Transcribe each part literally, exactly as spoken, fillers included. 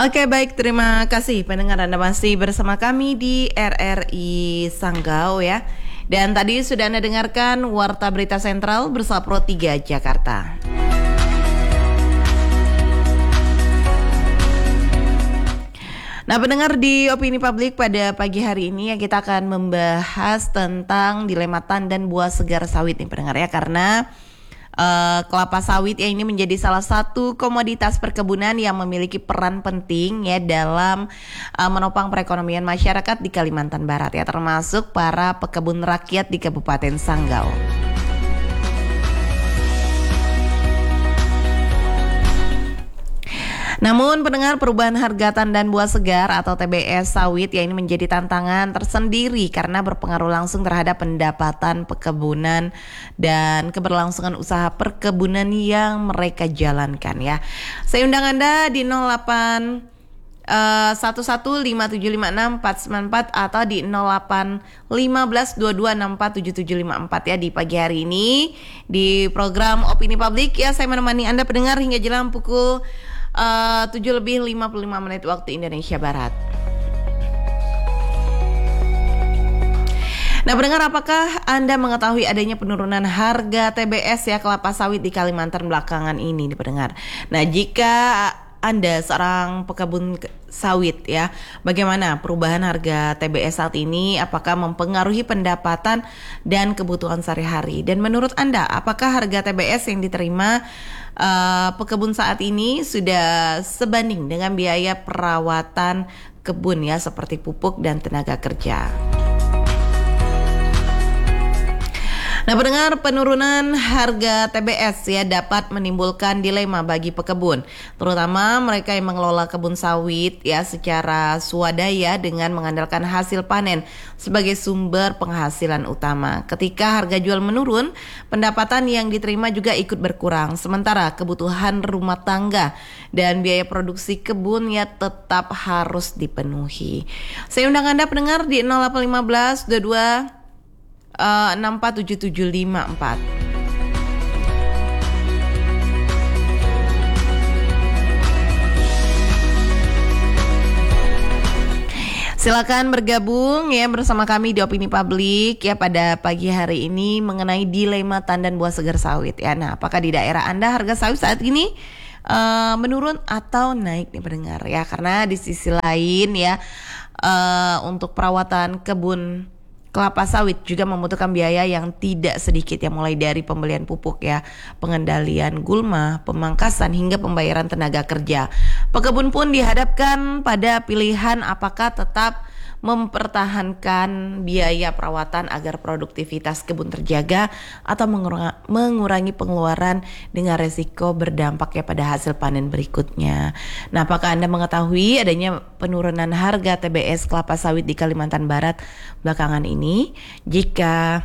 Oke, baik, terima kasih pendengar, Anda masih bersama kami di R R I Sanggau ya. Dan tadi sudah Anda dengarkan Warta Berita Sentral bersama Pro tiga Jakarta. Nah, pendengar, di Opini Publik pada pagi hari ini ya, kita akan membahas tentang dilema tandan buah segar sawit nih pendengar ya, karena Uh, kelapa sawit ya ini menjadi salah satu komoditas perkebunan yang memiliki peran penting ya dalam uh, menopang perekonomian masyarakat di Kalimantan Barat ya, termasuk para pekebun rakyat di Kabupaten Sanggau. Namun pendengar, perubahan harga tandan buah segar atau T B S sawit ya ini menjadi tantangan tersendiri karena berpengaruh langsung terhadap pendapatan pekebunan dan keberlangsungan usaha perkebunan yang mereka jalankan ya. Saya undang Anda di nol delapan satu satu lima tujuh lima enam empat sembilan empat atau di nol delapan lima dua dua enam empat tujuh tujuh lima empat ya di pagi hari ini di program Opini Publik ya. Saya menemani Anda pendengar hingga jelang pukul Uh, tujuh lebih lima puluh lima menit waktu Indonesia Barat. Nah, pendengar, apakah Anda mengetahui adanya penurunan harga T B S ya kelapa sawit di Kalimantan belakangan ini nih pendengar? Nah, jika Anda seorang pekebun sawit ya, bagaimana perubahan harga T B S saat ini? Apakah mempengaruhi pendapatan dan kebutuhan sehari-hari? Dan menurut Anda, apakah harga T B S yang diterima uh, pekebun saat ini sudah sebanding dengan biaya perawatan kebun ya, seperti pupuk dan tenaga kerja? Nah, pendengar, penurunan harga T B S ya dapat menimbulkan dilema bagi pekebun, terutama mereka yang mengelola kebun sawit ya secara swadaya dengan mengandalkan hasil panen sebagai sumber penghasilan utama. Ketika harga jual menurun, pendapatan yang diterima juga ikut berkurang, sementara kebutuhan rumah tangga dan biaya produksi kebun ya tetap harus dipenuhi. Saya undang Anda pendengar di nol delapan lima dua dua Uh, enam empat tujuh tujuh lima empat. Silakan bergabung ya bersama kami di Opini Publik ya pada pagi hari ini mengenai dilema tandan buah segar sawit ya. Nah, apakah di daerah Anda harga sawit saat ini uh, menurun atau naik nih pendengar ya? Karena di sisi lain ya uh, untuk perawatan kebun kelapa sawit juga membutuhkan biaya yang tidak sedikit ya, mulai dari pembelian pupuk ya, pengendalian gulma, pemangkasan hingga pembayaran tenaga kerja. Pekebun pun dihadapkan pada pilihan apakah tetap mempertahankan biaya perawatan agar produktivitas kebun terjaga atau mengurangi, mengurangi pengeluaran dengan resiko berdampak ya pada hasil panen berikutnya. Nah, apakah Anda mengetahui adanya penurunan harga T B S kelapa sawit di Kalimantan Barat belakangan ini? Jika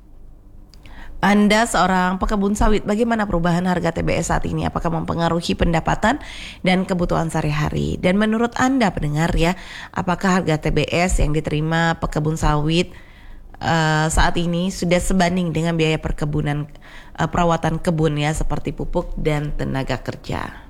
Anda seorang pekebun sawit, bagaimana perubahan harga T B S saat ini? Apakah mempengaruhi pendapatan dan kebutuhan sehari-hari? Dan menurut Anda pendengar ya, apakah harga T B S yang diterima pekebun sawit uh, saat ini sudah sebanding dengan biaya perkebunan uh, perawatan kebun ya, seperti pupuk dan tenaga kerja?